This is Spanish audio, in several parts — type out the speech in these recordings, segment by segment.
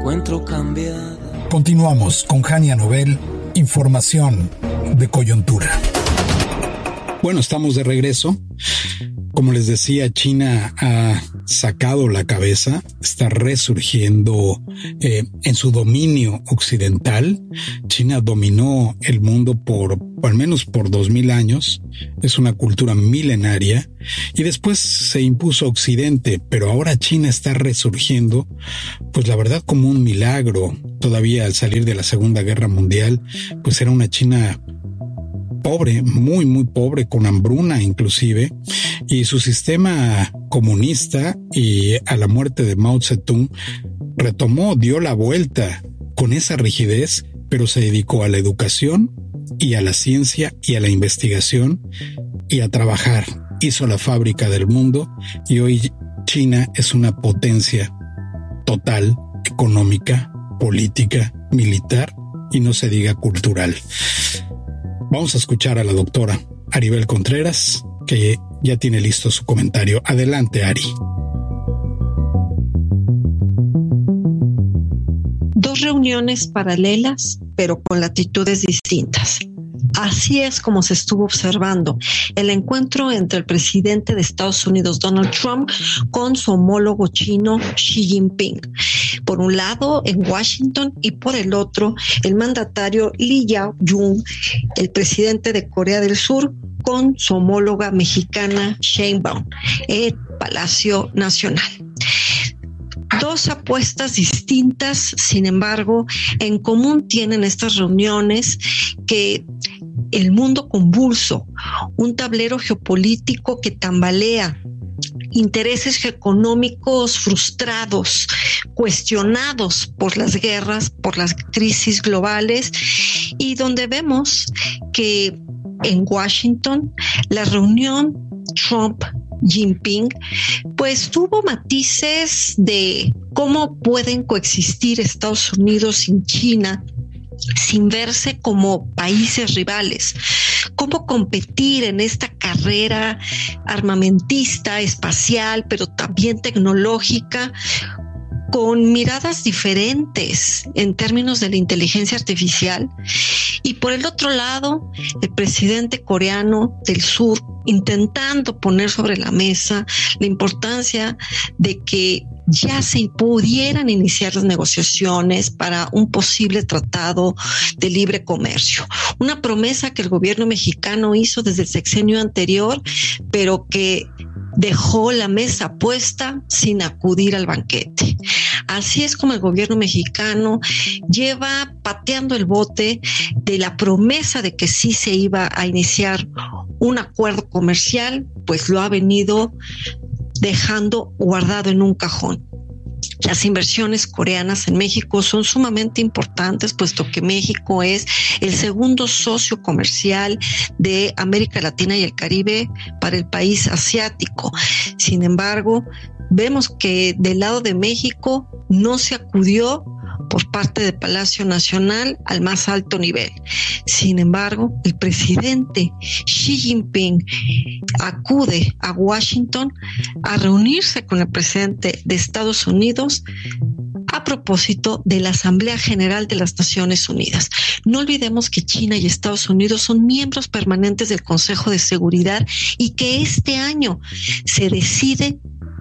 encuentro cambiada. Continuamos con Jania Nobel, información de coyuntura. Bueno, estamos de regreso. Como les decía, China ha sacado la cabeza, está resurgiendo en su dominio occidental. China dominó el mundo por al menos por 2000 años. Es una cultura milenaria y después se impuso Occidente, pero ahora China está resurgiendo, pues la verdad como un milagro. Todavía al salir de la Segunda Guerra Mundial, pues era una China pobre, muy, muy pobre, con hambruna inclusive, y su sistema comunista y a la muerte de Mao Zedong retomó, dio la vuelta con esa rigidez, pero se dedicó a la educación y a la ciencia y a la investigación y a trabajar. Hizo la fábrica del mundo y hoy China es una potencia total, económica, política, militar y no se diga cultural. Vamos a escuchar a la doctora Aribel Contreras, que ya tiene listo su comentario. Adelante, Ari. Dos reuniones paralelas, pero con latitudes distintas. Así es como se estuvo observando el encuentro entre el presidente de Estados Unidos, Donald Trump, con su homólogo chino, Xi Jinping. Por un lado, en Washington, y por el otro, el mandatario Lee Jae-yong, el presidente de Corea del Sur, con su homóloga mexicana, Sheinbaum, en Palacio Nacional. Dos apuestas distintas, sin embargo, en común tienen estas reuniones que el mundo convulso, un tablero geopolítico que tambalea, intereses económicos frustrados, cuestionados por las guerras, por las crisis globales, y donde vemos que en Washington la reunión Trump-Jinping pues tuvo matices de cómo pueden coexistir Estados Unidos sin China, sin verse como países rivales, cómo competir en esta carrera armamentista, espacial, pero también tecnológica, con miradas diferentes en términos de la inteligencia artificial. Y por el otro lado, el presidente coreano del sur intentando poner sobre la mesa la importancia de que ya se pudieran iniciar las negociaciones para un posible tratado de libre comercio. Una promesa que el gobierno mexicano hizo desde el sexenio anterior, pero que dejó la mesa puesta sin acudir al banquete. Así es como el gobierno mexicano lleva pateando el bote de la promesa de que sí se iba a iniciar un acuerdo comercial, pues lo ha venido dejando guardado en un cajón. Las inversiones coreanas en México son sumamente importantes, puesto que México es el segundo socio comercial de América Latina y el Caribe para el país asiático. Sin embargo, vemos que del lado de México no se acudió por parte de Palacio Nacional al más alto nivel. Sin embargo, el presidente Xi Jinping acude a Washington a reunirse con el presidente de Estados Unidos a propósito de la Asamblea General de las Naciones Unidas. No olvidemos que China y Estados Unidos son miembros permanentes del Consejo de Seguridad y que este año se decide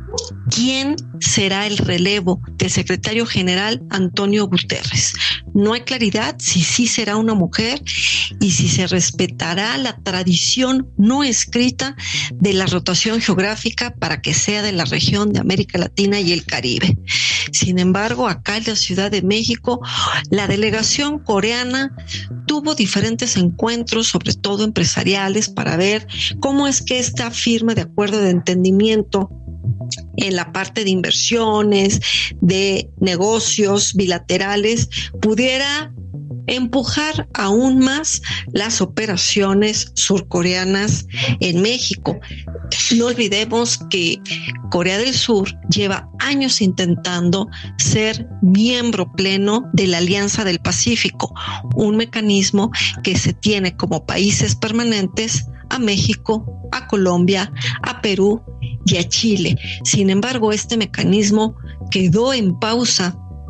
quién será el relevo del secretario general Antonio Guterres. No hay claridad si sí será una mujer y si se respetará la tradición no escrita de la rotación geográfica para que sea de la región de América Latina y el Caribe. Sin embargo, acá en la Ciudad de México, la delegación coreana tuvo diferentes encuentros, sobre todo empresariales, para ver cómo es que esta firma de acuerdo de entendimiento en la parte de inversiones, de negocios bilaterales, pudiera empujar aún más las operaciones surcoreanas en México. No olvidemos que Corea del Sur lleva años intentando ser miembro pleno de la Alianza del Pacífico, un mecanismo que se tiene como países permanentes a México, a Colombia, a Perú y a Chile. Sin embargo, este mecanismo quedó en pausa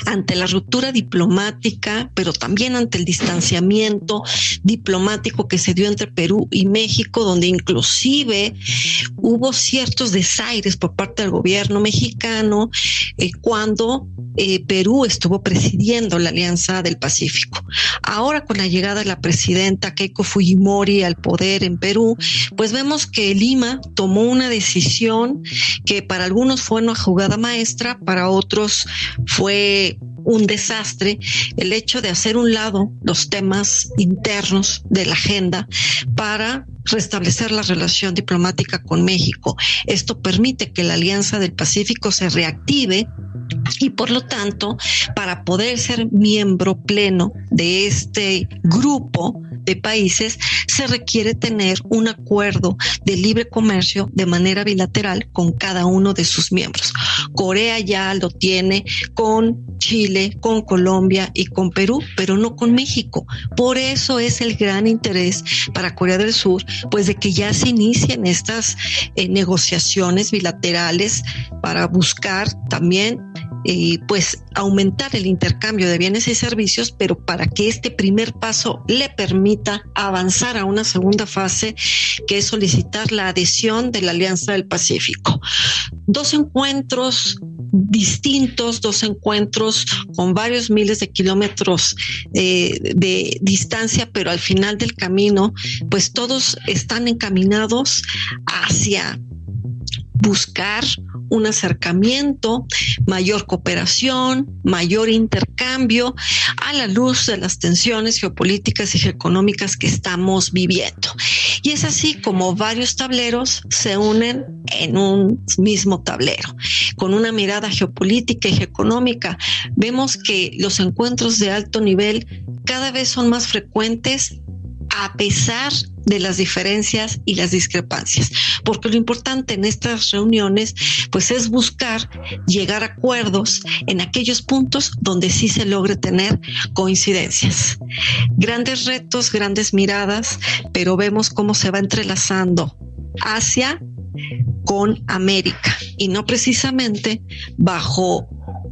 ante la ruptura diplomática, pero también ante el distanciamiento diplomático que se dio entre Perú y México, donde inclusive hubo ciertos desaires por parte del gobierno mexicano cuando Perú estuvo presidiendo la Alianza del Pacífico. Ahora, con la llegada de la presidenta Keiko Fujimori al poder en Perú, pues vemos que Lima tomó una decisión que para algunos fue una jugada maestra, para otros fue un desastre, el hecho de hacer un lado los temas internos de la agenda para restablecer la relación diplomática con México. Esto permite que la Alianza del Pacífico se reactive y, por lo tanto, para poder ser miembro pleno de este grupo de países, se requiere tener un acuerdo de libre comercio de manera bilateral con cada uno de sus miembros. Corea ya lo tiene con Chile, con Colombia y con Perú, pero no con México. Por eso es el gran interés para Corea del Sur, pues de que ya se inicien estas negociaciones bilaterales para buscar también pues aumentar el intercambio de bienes y servicios, pero para que este primer paso le permita avanzar a una segunda fase, que es solicitar la adhesión de la Alianza del Pacífico. Dos encuentros distintos, dos encuentros con varios miles de kilómetros de distancia, pero al final del camino, pues todos están encaminados hacia buscar un acercamiento, mayor cooperación, mayor intercambio a la luz de las tensiones geopolíticas y económicas que estamos viviendo. Y es así como varios tableros se unen en un mismo tablero. Con una mirada geopolítica y económica, vemos que los encuentros de alto nivel cada vez son más frecuentes a pesar de las diferencias y las discrepancias, porque lo importante en estas reuniones pues es buscar llegar a acuerdos en aquellos puntos donde sí se logre tener coincidencias. Grandes retos, grandes miradas, pero vemos cómo se va entrelazando Asia con América, y no precisamente bajo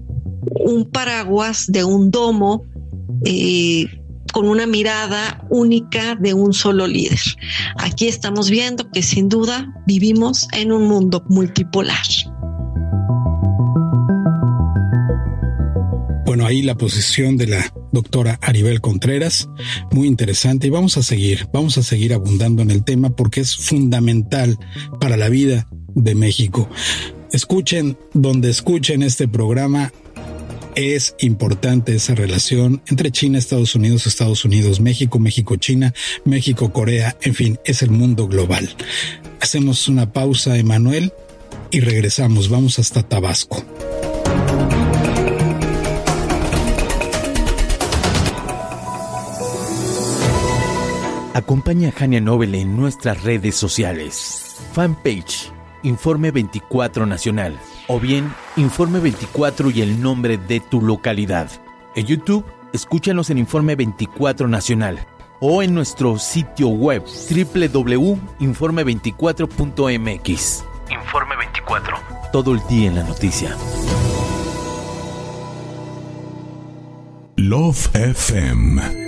un paraguas de un domo con una mirada única de un solo líder. Aquí estamos viendo que sin duda vivimos en un mundo multipolar. Bueno, ahí la posición de la doctora Aribel Contreras, muy interesante, y vamos a seguir abundando en el tema porque es fundamental para la vida de México. Escuchen donde escuchen este programa. Es importante esa relación entre China, Estados Unidos, México, México-China, México-Corea, en fin, es el mundo global. Hacemos una pausa, Emanuel, y regresamos. Vamos hasta Tabasco. Acompaña a Jania Nobel en nuestras redes sociales. Fanpage Informe 24 Nacional, o bien Informe 24 y el nombre de tu localidad. En YouTube, escúchanos en Informe 24 Nacional o en nuestro sitio web www.informe24.mx. Informe 24. Todo el día en la noticia. Love FM